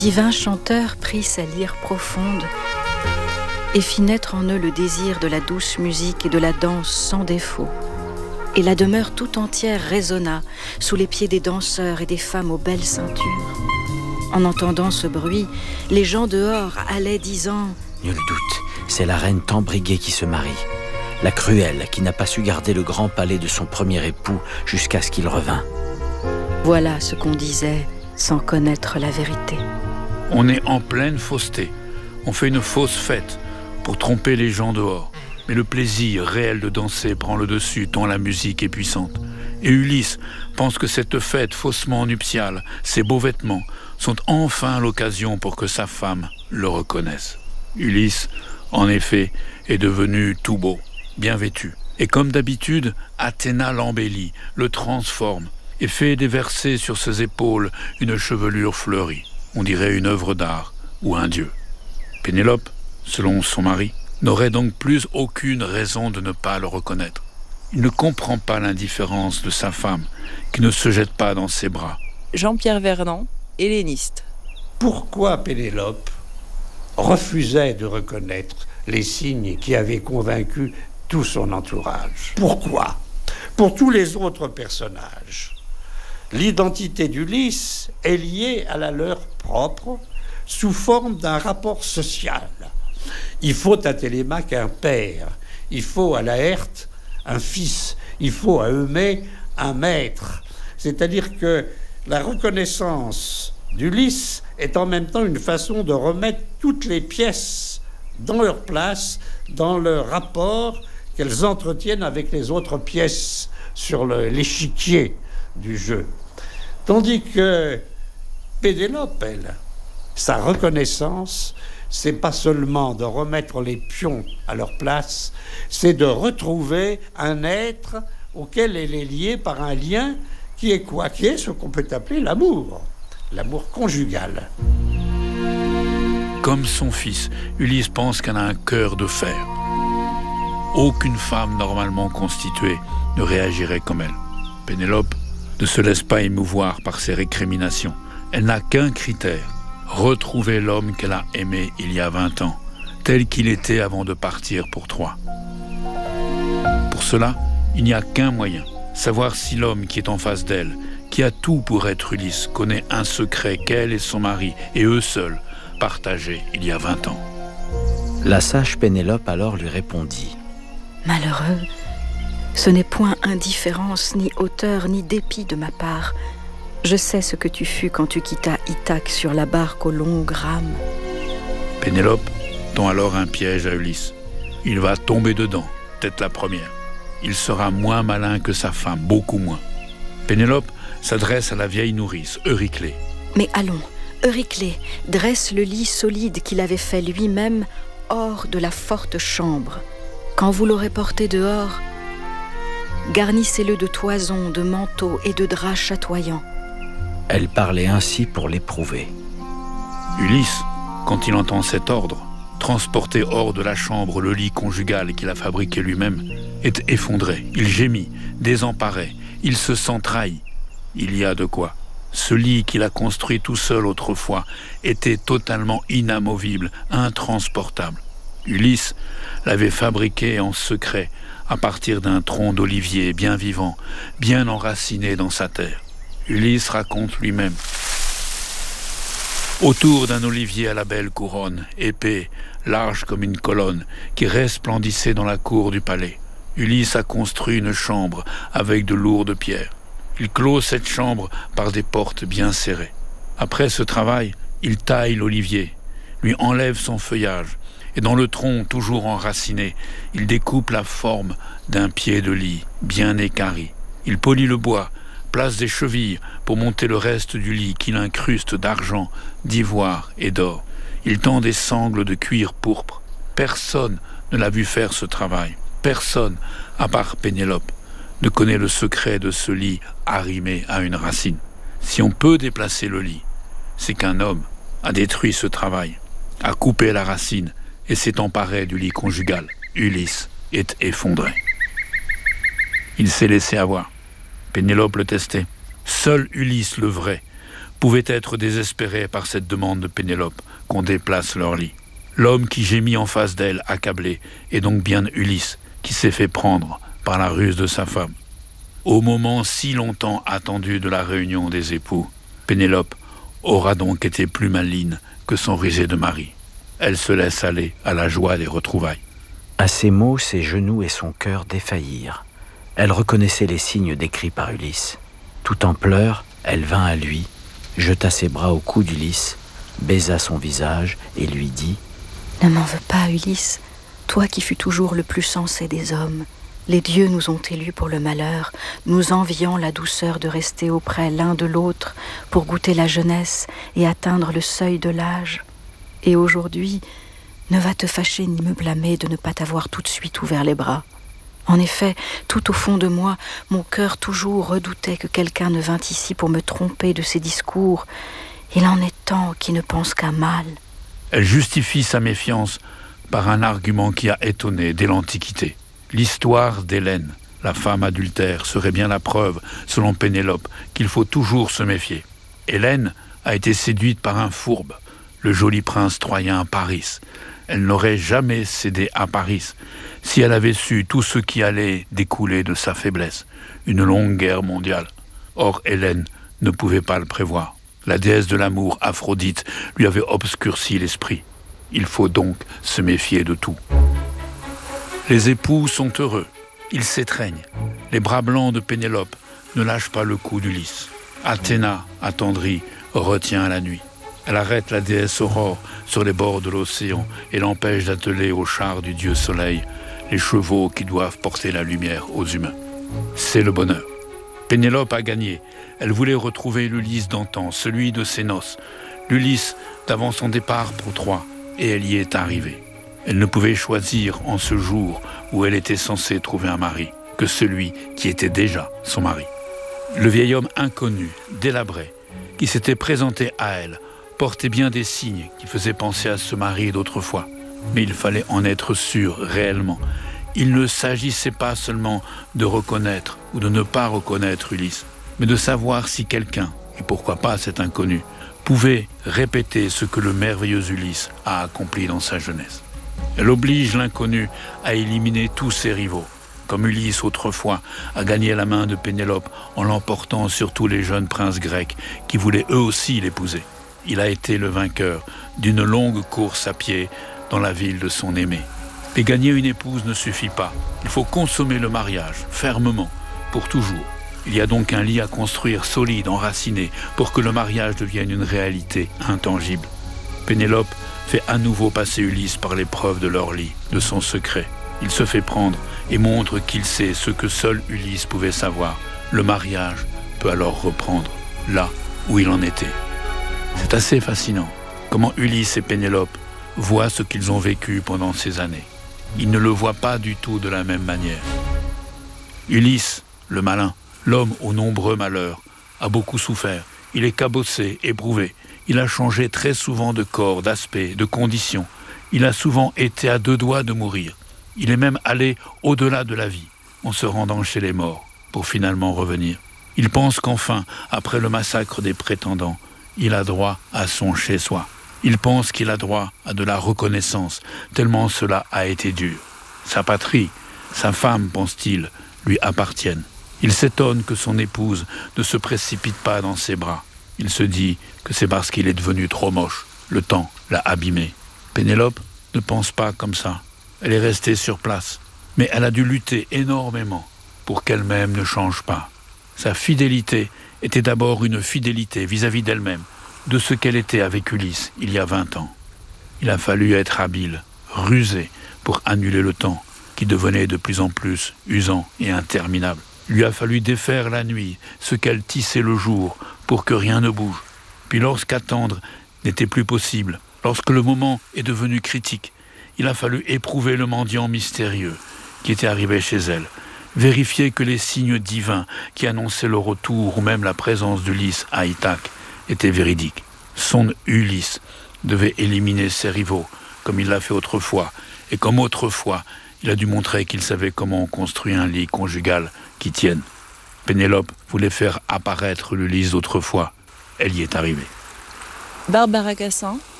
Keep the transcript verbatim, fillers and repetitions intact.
Divin chanteur prit sa lyre profonde et fit naître en eux le désir de la douce musique et de la danse sans défaut. Et la demeure tout entière résonna sous les pieds des danseurs et des femmes aux belles ceintures. En entendant ce bruit, les gens dehors allaient disant « Nul doute, c'est la reine Tambriguet qui se marie, la cruelle qui n'a pas su garder le grand palais de son premier époux jusqu'à ce qu'il revint. » Voilà ce qu'on disait sans connaître la vérité. On est en pleine fausseté. On fait une fausse fête pour tromper les gens dehors. Mais le plaisir réel de danser prend le dessus tant la musique est puissante. Et Ulysse pense que cette fête faussement nuptiale, ces beaux vêtements, sont enfin l'occasion pour que sa femme le reconnaisse. Ulysse, en effet, est devenu tout beau, bien vêtu. Et comme d'habitude, Athéna l'embellit, le transforme et fait déverser sur ses épaules une chevelure fleurie. On dirait une œuvre d'art ou un dieu. Pénélope, selon son mari, n'aurait donc plus aucune raison de ne pas le reconnaître. Il ne comprend pas l'indifférence de sa femme, qui ne se jette pas dans ses bras. Jean-Pierre Vernant, helléniste. Pourquoi Pénélope refusait de reconnaître les signes qui avaient convaincu tout son entourage? Pourquoi? Pour tous les autres personnages, l'identité d'Ulysse est liée à la leur propre sous forme d'un rapport social. Il faut à Télémaque un père, il faut à Laërte un fils, il faut à Eumée un maître. C'est-à-dire que la reconnaissance d'Ulysse est en même temps une façon de remettre toutes les pièces dans leur place, dans leur rapport qu'elles entretiennent avec les autres pièces sur le, l'échiquier du jeu. Tandis que Pénélope, elle, sa reconnaissance, c'est pas seulement de remettre les pions à leur place, c'est de retrouver un être auquel elle est liée par un lien qui est quoi? Qui est ce qu'on peut appeler l'amour, l'amour conjugal. Comme son fils, Ulysse pense qu'elle a un cœur de fer. Aucune femme normalement constituée ne réagirait comme elle. Pénélope ne se laisse pas émouvoir par ses récriminations. Elle n'a qu'un critère: retrouver l'homme qu'elle a aimé il y a vingt ans, tel qu'il était avant de partir pour Troie. Pour cela, il n'y a qu'un moyen: savoir si l'homme qui est en face d'elle, qui a tout pour être Ulysse, connaît un secret qu'elle et son mari, et eux seuls, partageaient il y a vingt ans. La sage Pénélope alors lui répondit: « Malheureux, ce n'est point indifférence, ni hauteur, ni dépit de ma part. Je sais ce que tu fus quand tu quittas Ithaque sur la barque aux longues rames. » Pénélope tend alors un piège à Ulysse. Il va tomber dedans, tête la première. Il sera moins malin que sa femme, beaucoup moins. Pénélope s'adresse à la vieille nourrice, Euryclée. « Mais allons, Euryclée, dresse le lit solide qu'il avait fait lui-même hors de la forte chambre. Quand vous l'aurez porté dehors, garnissez-le de toisons, de manteaux et de draps chatoyants. » Elle parlait ainsi pour l'éprouver. Ulysse, quand il entend cet ordre, transporter hors de la chambre le lit conjugal qu'il a fabriqué lui-même, est effondré. Il gémit, désemparé, il se sent trahi. Il y a de quoi. Ce lit qu'il a construit tout seul autrefois était totalement inamovible, intransportable. Ulysse l'avait fabriqué en secret à partir d'un tronc d'olivier bien vivant, bien enraciné dans sa terre. Ulysse raconte lui-même. Autour d'un olivier à la belle couronne, épais, large comme une colonne, qui resplendissait dans la cour du palais, Ulysse a construit une chambre avec de lourdes pierres. Il clôt cette chambre par des portes bien serrées. Après ce travail, il taille l'olivier, lui enlève son feuillage, et dans le tronc toujours enraciné, il découpe la forme d'un pied de lit bien équarri. Il polit le bois, place des chevilles pour monter le reste du lit qu'il incruste d'argent, d'ivoire et d'or. Il tend des sangles de cuir pourpre. Personne ne l'a vu faire ce travail. Personne, à part Pénélope, ne connaît le secret de ce lit arrimé à une racine. Si on peut déplacer le lit, c'est qu'un homme a détruit ce travail, a coupé la racine et s'est emparé du lit conjugal. Ulysse est effondré. Il s'est laissé avoir. Pénélope le testait. Seul Ulysse le vrai pouvaient être désespérés par cette demande de Pénélope qu'on déplace leur lit. L'homme qui gémit en face d'elle, accablé, est donc bien Ulysse, qui s'est fait prendre par la ruse de sa femme. Au moment si longtemps attendu de la réunion des époux, Pénélope aura donc été plus maligne que son risé de mari. Elle se laisse aller à la joie des retrouvailles. À ces mots, ses genoux et son cœur défaillirent. Elle reconnaissait les signes décrits par Ulysse. Tout en pleurs, elle vint à lui, jeta ses bras au cou d'Ulysse, baisa son visage et lui dit « Ne m'en veux pas, Ulysse, toi qui fus toujours le plus sensé des hommes. Les dieux nous ont élus pour le malheur, nous enviant la douceur de rester auprès l'un de l'autre pour goûter la jeunesse et atteindre le seuil de l'âge. Et aujourd'hui, ne va te fâcher ni me blâmer de ne pas t'avoir tout de suite ouvert les bras. En effet, tout au fond de moi, mon cœur toujours redoutait que quelqu'un ne vînt ici pour me tromper de ses discours. Il en est tant qui ne pensent qu'à mal. » Elle justifie sa méfiance par un argument qui a étonné dès l'Antiquité. L'histoire d'Hélène, la femme adultère, serait bien la preuve, selon Pénélope, qu'il faut toujours se méfier. Hélène a été séduite par un fourbe, le joli prince troyen Paris. Elle n'aurait jamais cédé à Paris si elle avait su tout ce qui allait découler de sa faiblesse, une longue guerre mondiale. Or, Hélène ne pouvait pas le prévoir. La déesse de l'amour, Aphrodite, lui avait obscurci l'esprit. Il faut donc se méfier de tout. Les époux sont heureux, ils s'étreignent. Les bras blancs de Pénélope ne lâchent pas le cou d'Ulysse. Athéna, attendrie, retient la nuit. Elle arrête la déesse Aurore sur les bords de l'océan et l'empêche d'atteler au char du dieu Soleil les chevaux qui doivent porter la lumière aux humains. C'est le bonheur. Pénélope a gagné. Elle voulait retrouver l'Ulysse d'antan, celui de ses noces, l'Ulysse d'avant son départ pour Troie, et elle y est arrivée. Elle ne pouvait choisir en ce jour où elle était censée trouver un mari que celui qui était déjà son mari. Le vieil homme inconnu, délabré, qui s'était présenté à elle, portait bien des signes qui faisaient penser à ce mari d'autrefois. Mais il fallait en être sûr réellement. Il ne s'agissait pas seulement de reconnaître ou de ne pas reconnaître Ulysse, mais de savoir si quelqu'un, et pourquoi pas cet inconnu, pouvait répéter ce que le merveilleux Ulysse a accompli dans sa jeunesse. Elle oblige l'inconnu à éliminer tous ses rivaux, comme Ulysse autrefois a gagné la main de Pénélope en l'emportant sur tous les jeunes princes grecs qui voulaient eux aussi l'épouser. Il a été le vainqueur d'une longue course à pied dans la ville de son aimé. Mais gagner une épouse ne suffit pas. Il faut consommer le mariage, fermement, pour toujours. Il y a donc un lit à construire solide, enraciné, pour que le mariage devienne une réalité intangible. Pénélope fait à nouveau passer Ulysse par l'épreuve de leur lit, de son secret. Il se fait prendre et montre qu'il sait ce que seul Ulysse pouvait savoir. Le mariage peut alors reprendre là où il en était. C'est assez fascinant, comment Ulysse et Pénélope voient ce qu'ils ont vécu pendant ces années. Ils ne le voient pas du tout de la même manière. Ulysse, le malin, l'homme aux nombreux malheurs, a beaucoup souffert. Il est cabossé, éprouvé. Il a changé très souvent de corps, d'aspect, de conditions. Il a souvent été à deux doigts de mourir. Il est même allé au-delà de la vie, en se rendant chez les morts, pour finalement revenir. Il pense qu'enfin, après le massacre des prétendants, il a droit à son chez-soi. Il pense qu'il a droit à de la reconnaissance, tellement cela a été dur. Sa patrie, sa femme, pense-t-il, lui appartiennent. Il s'étonne que son épouse ne se précipite pas dans ses bras. Il se dit que c'est parce qu'il est devenu trop moche. Le temps l'a abîmé. Pénélope ne pense pas comme ça. Elle est restée sur place. Mais elle a dû lutter énormément pour qu'elle-même ne change pas. Sa fidélité était d'abord une fidélité vis-à-vis d'elle-même, de ce qu'elle était avec Ulysse il y a vingt ans. Il a fallu être habile, rusé, pour annuler le temps, qui devenait de plus en plus usant et interminable. Il lui a fallu défaire la nuit, ce qu'elle tissait le jour, pour que rien ne bouge. Puis lorsqu'attendre n'était plus possible, lorsque le moment est devenu critique, il a fallu éprouver le mendiant mystérieux qui était arrivé chez elle, vérifier que les signes divins qui annonçaient le retour ou même la présence d'Ulysse à Ithaque étaient véridiques. Son Ulysse devait éliminer ses rivaux, comme il l'a fait autrefois, et comme autrefois, il a dû montrer qu'il savait comment on construit un lit conjugal qui tienne. Pénélope voulait faire apparaître l'Ulysse d'autrefois. elle y est arrivée. Barbara Cassin,